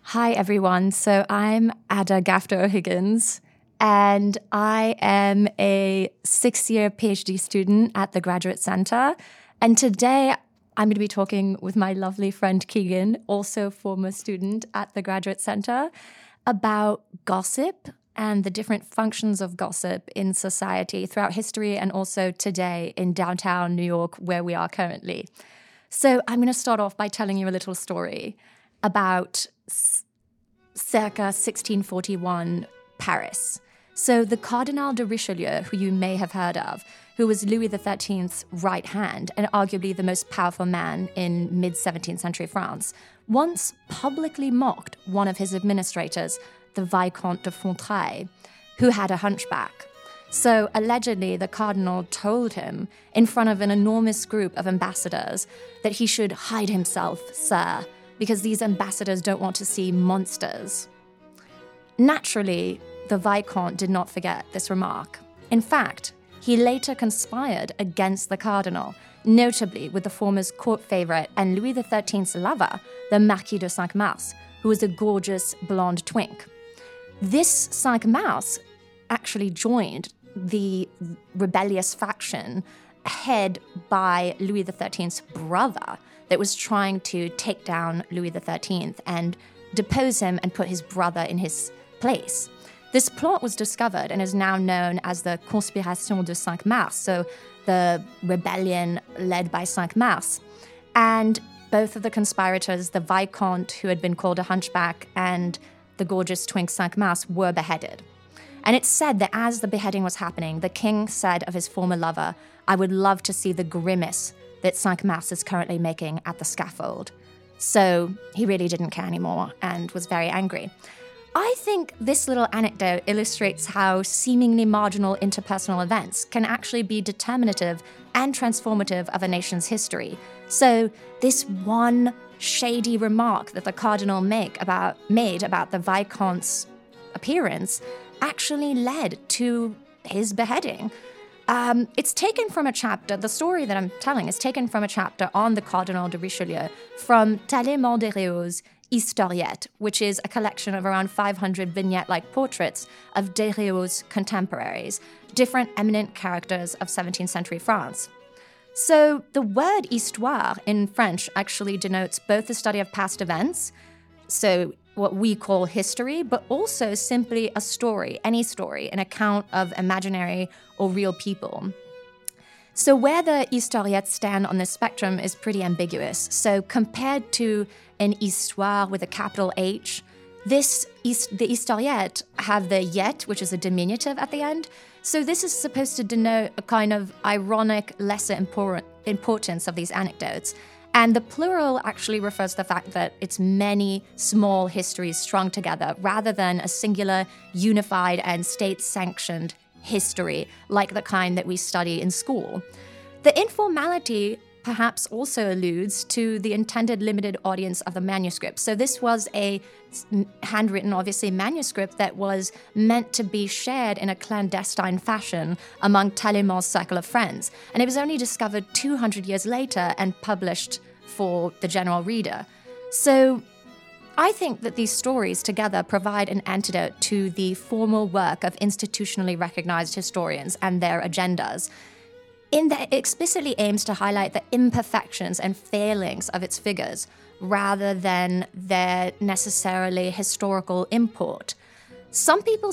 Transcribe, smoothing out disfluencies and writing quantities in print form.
Hi, everyone. So I'm Ada Gafter-O'Higgins, and I am a sixth-year PhD student at the Graduate Center. And today I'm going to be talking with my lovely friend Keegan, also former student at the Graduate Center, about gossip and the different functions of gossip in society throughout history and also today in downtown New York, where we are currently. So I'm going to start off by telling you a little story about circa 1641 Paris. So the Cardinal de Richelieu, who you may have heard of, who was Louis XIII's right hand and arguably the most powerful man in mid-17th century France, once publicly mocked one of his administrators, the Vicomte de Fontrailles, who had a hunchback. So allegedly, the cardinal told him in front of an enormous group of ambassadors that he should hide himself, sir, because these ambassadors don't want to see monsters. Naturally, the Vicomte did not forget this remark. In fact, he later conspired against the cardinal, notably with the former's court favorite and Louis XIII's lover, the Marquis de Cinq-Mars, who was a gorgeous blonde twink. This Cinq-Mars actually joined the rebellious faction head by Louis XIII's brother that was trying to take down Louis XIII and depose him and put his brother in his place. This plot was discovered and is now known as the Conspiration de Cinq-Mars, so the rebellion led by Cinq-Mars. And both of the conspirators, the Vicomte, who had been called a hunchback, and the gorgeous twink Cinq-Mars, were beheaded. And it's said that as the beheading was happening, the king said of his former lover, "I would love to see the grimace that Cinq-Mars is currently making at the scaffold." So he really didn't care anymore and was very angry. I think this little anecdote illustrates how seemingly marginal interpersonal events can actually be determinative and transformative of a nation's history. So this one shady remark that the cardinal made about the Vicomte's appearance actually led to his beheading. It's taken from a chapter, the story that I'm telling is taken from a chapter on the Cardinal de Richelieu from Talleyrand de Réau's Historiette, which is a collection of around 500 vignette-like portraits of de Réau's contemporaries, different eminent characters of 17th century France. So the word histoire in French actually denotes both the study of past events, so what we call history, but also simply a story, any story, an account of imaginary or real people. So where the historiettes stand on this spectrum is pretty ambiguous. So compared to an histoire with a capital H, the historiettes have the yet, which is a diminutive at the end. So this is supposed to denote a kind of ironic, lesser importance of these anecdotes. And the plural actually refers to the fact that it's many small histories strung together rather than a singular, unified, and state-sanctioned history like the kind that we study in school. The informality perhaps also alludes to the intended limited audience of the manuscript. So this was a handwritten, obviously, manuscript that was meant to be shared in a clandestine fashion among Talleyrand's circle of friends. And it was only discovered 200 years later and published for the general reader. So I think that these stories together provide an antidote to the formal work of institutionally recognized historians and their agendas, in that it explicitly aims to highlight the imperfections and failings of its figures rather than their necessarily historical import. Some people